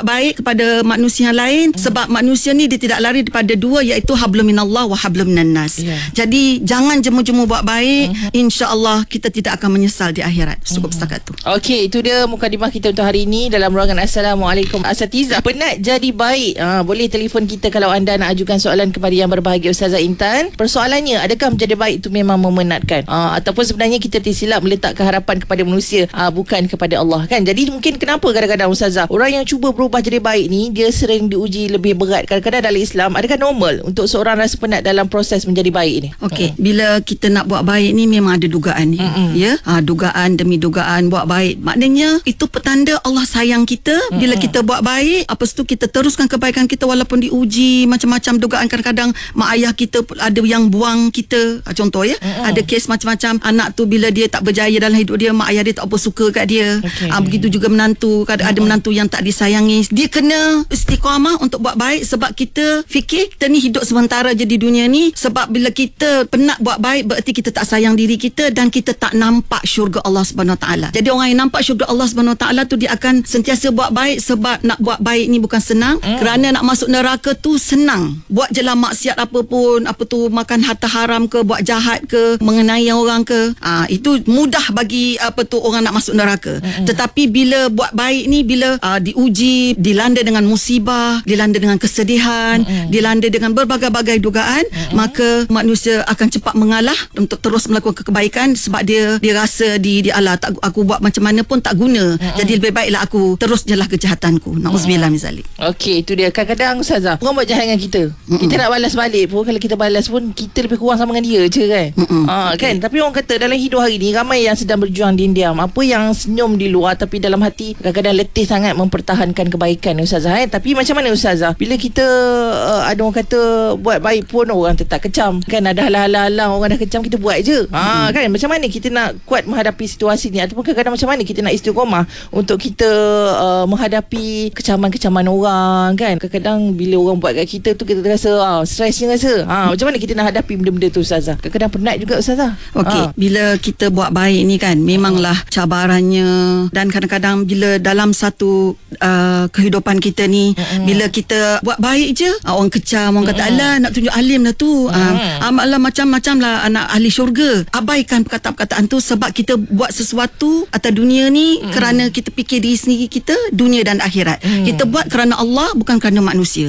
buat baik kepada manusia yang lain, sebab manusia ni dia tidak lari daripada dua, iaitu hablum minallah wa hablum minan nas. Jadi jangan jemu-jemu buat baik, insya-Allah kita tidak akan menyesal di akhirat. Cukup setakat tu. Okey, itu dia mukadimah kita untuk hari ini dalam ruangan Assalamualaikum Asatizah. Penat jadi baik, boleh telefon kita kalau anda nak ajukan soalan kepada yang berbahagia Ustazah Intan. Persoalannya, adakah menjadi baik itu memang memenatkan, ataupun sebenarnya kita tersilap meletakkan harapan kepada manusia, bukan kepada Allah, kan? Jadi mungkin kenapa kadang-kadang Ustazah, orang yang cuba berubah jadi baik ni, dia sering diuji lebih berat. Kadang-kadang dalam Islam, adakah normal untuk seorang rasa penat dalam proses menjadi baik ni? Okey, bila kita nak buat baik ni memang ada dugaan ni. Ya, dugaan demi dugaan buat baik. Maknanya itu petanda Allah sayang kita. Bila kita buat baik, apa tu kita teruskan kebaikan kita walaupun diuji macam-macam dugaan. Kadang-kadang mak ayah kita ada yang buang kita. Contoh ya, ada kes macam-macam. Anak tu bila dia tak berjaya dalam hidup dia, mak ayah dia tak apa suka kat dia. Begitu juga menantu. Ada menantu yang tak disayangi. Dia kena istiqamah untuk buat baik, sebab kita fikir kita ni hidup sementara je di dunia ni. Sebab bila kita penat buat baik, berarti kita tak sayang diri kita dan kita tak nampak syurga Allah Subhanahu Wa Taala. Jadi orang yang nampak syurga Allah Subhanahu Wa Taala tu, dia akan sentiasa buat baik, sebab nak buat baik ni bukan senang. Kerana nak masuk neraka tu senang. Buat je lah maksiat apa pun, apa tu, makan harta haram ke, buat jahat ke, mengenai orang ke, itu mudah bagi apa tu orang nak masuk neraka. Tetapi bila buat baik ni, bila diuji, dilanda dengan musibah, dilanda dengan kesedihan, dilanda dengan berbagai-bagai dugaan, maka manusia akan cepat mengalah untuk terus melakukan kebaikan, sebab dia rasa alah, aku buat macam mana pun tak guna. Jadi lebih baiklah aku terus jelah kejahatanku. Nauzubillah min zalik. Okey, itu dia. Kadang-kadang Ustazah, orang buat jahat dengan kita, kita nak balas balik pun, kalau kita balas pun kita lebih kurang sama dengan dia je, kan? Kan? Tapi orang kata dalam hidup hari ni ramai yang sedang berjuang diam-diam. Apa yang senyum di luar tapi dalam hati kadang-kadang letih sangat mempertahankan kebaikan, Ustazah. Tapi macam mana Ustazah, bila kita ada orang kata buat baik pun orang tetap kecam, kan? Ada halang-halang orang dah kecam, kita buat je. Kan? Macam mana kita nak kuat menghadapi situasi ni, ataupun kadang-kadang macam mana kita nak istiqamah untuk kita menghadapi kecaman-kecaman orang, kan? Kadang-kadang bila orang buat kat kita tu, kita rasa stres je rasa. Macam mana kita nak hadapi benda-benda tu, Ustazah? Kadang-kadang penat juga, Ustazah. Okey, bila kita buat baik ni kan, memanglah cabarannya, dan kadang-kadang bila dalam satu kehidupan kita ni, bila kita buat baik je, orang kecam, orang kata alah nak tunjuk alim dah tu, alah macam-macam lah anak ahli syurga. Abaikan perkataan-perkataan tu, sebab kita buat sesuatu atas dunia ni kerana kita fikir diri sendiri kita, dunia dan akhirat. Kita buat kerana Allah, bukan kerana manusia.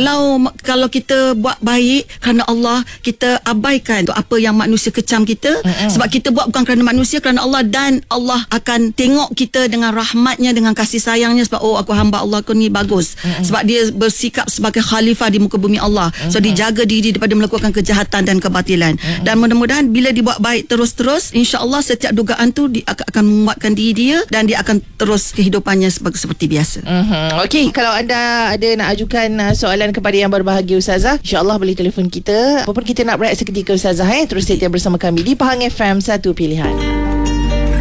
Kalau kita buat baik kerana Allah, kita abaikan tu apa yang manusia kecam kita, sebab kita buat bukan kerana manusia, kerana Allah, dan Allah akan tengok kita dengan rahmatnya, dengan kasih sayangnya, sebab aku hamba Allah, aku ni bagus, sebab dia bersikap sebagai khalifah di muka bumi Allah. So dijaga diri daripada melakukan kejahatan dan kebatilan. Dan mudah-mudahan bila dibuat baik terus-terus, insya-Allah setiap dugaan tu akan menguatkan diri dia, dan dia akan terus kehidupannya seperti biasa. Okey, kalau anda ada nak ajukan soalan kepada yang berbahagia Ustazah, insya-Allah boleh telefon kita. Apapun kita nak berehat seketika Ustazah, terus setia bersama kami di Pahang FM, satu pilihan.